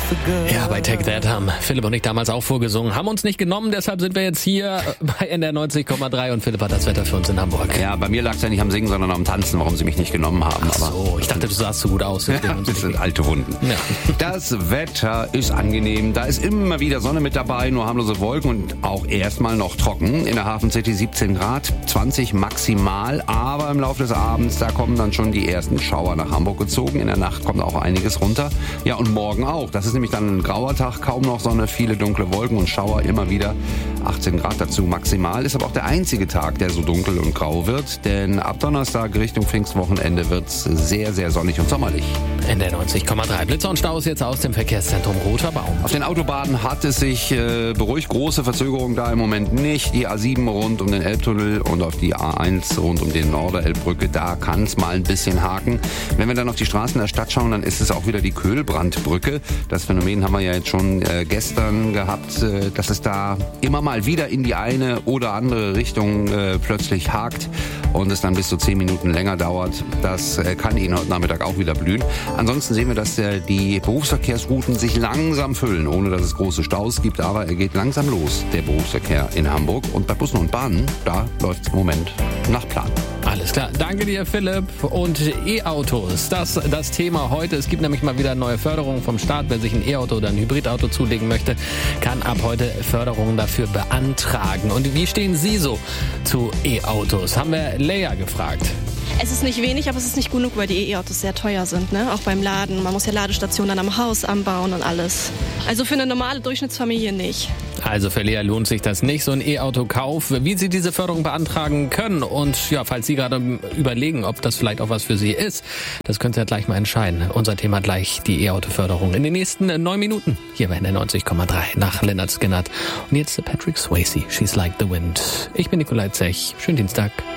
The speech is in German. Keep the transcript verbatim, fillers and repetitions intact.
Ja, bei Take That haben Philipp und ich damals auch vorgesungen. Haben uns nicht genommen, deshalb sind wir jetzt hier bei N D R neunzig Komma drei und Philipp hat das Wetter für uns in Hamburg. Ja, bei mir lag es ja nicht am Singen, sondern am Tanzen, warum sie mich nicht genommen haben. Ach so, ich dachte, du sahst so gut aus. Ja, das sind alte Wunden. Ja. Das Wetter ist angenehm. Da ist immer wieder Sonne mit dabei, nur harmlose Wolken und auch erstmal noch trocken. In der Hafen City siebzehn Grad, zwanzig maximal. Aber im Laufe des Abends, da kommen dann schon die ersten Schauer nach Hamburg gezogen. In der Nacht kommt auch einiges runter. Ja, und morgen auch. Das ist nämlich dann ein grauer Tag, kaum noch Sonne, viele dunkle Wolken und Schauer immer wieder. achtzehn Grad dazu maximal. Ist aber auch der einzige Tag, der so dunkel und grau wird. Denn ab Donnerstag Richtung Pfingstwochenende wird's sehr, sehr sonnig und sommerlich. N D R neunzig Komma drei. Blitzer und Staus jetzt aus dem Verkehrszentrum Roter Baum. Auf den Autobahnen hat es sich äh, beruhigt. Große Verzögerungen da im Moment nicht. Die A sieben rund um den Elbtunnel und auf die A eins rund um den Norderelbbrücke. Da kann es mal ein bisschen haken. Wenn wir dann auf die Straßen der Stadt schauen, dann ist es auch wieder die Köhlbrandbrücke. Das Phänomen haben wir ja jetzt schon äh, gestern gehabt, äh, dass es da immer mal wieder in die eine oder andere Richtung äh, plötzlich hakt und es dann bis zu zehn Minuten länger dauert. Das äh, kann Ihnen heute Nachmittag auch wieder blühen. Ansonsten sehen wir, dass äh, die Berufsverkehrsrouten sich langsam füllen, ohne dass es große Staus gibt. Aber er geht langsam los, der Berufsverkehr in Hamburg. Und bei Bussen und Bahnen, da läuft es im Moment nach Plan. Alles klar. Danke dir, Philipp. Und E-Autos, das das Thema heute. Es gibt nämlich mal wieder neue Förderungen vom Staat. Wer sich ein E-Auto oder ein Hybridauto zulegen möchte, kann ab heute Förderungen dafür beantragen. Und wie stehen Sie so zu E-Autos? Haben wir Leia gefragt. Es ist nicht wenig, aber es ist nicht genug, weil die E-Autos sehr teuer sind, ne? Auch beim Laden. Man muss ja Ladestationen dann am Haus anbauen und alles. Also für eine normale Durchschnittsfamilie nicht. Also für Lea lohnt sich das nicht, so ein E-Auto-Kauf. Wie Sie diese Förderung beantragen können und ja, falls Sie gerade überlegen, ob das vielleicht auch was für Sie ist, das können Sie ja gleich mal entscheiden. Unser Thema gleich die E-Auto-Förderung in den nächsten neun Minuten hier bei N D R neunzig Komma drei nach Lynyrd Skynyrd. Und jetzt Patrick Swayze, She's Like the Wind. Ich bin Nikolai Zech. Schönen Dienstag.